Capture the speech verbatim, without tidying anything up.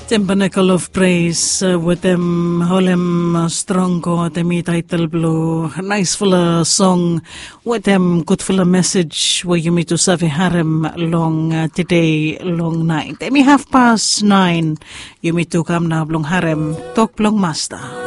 Tabernacle of Praise uh, with them Holem Strongo, the me title blue, nice full of song with them good full of message where you meet to serve harem long uh, today long night. They me half past nine you meet to come now long harem talk long master.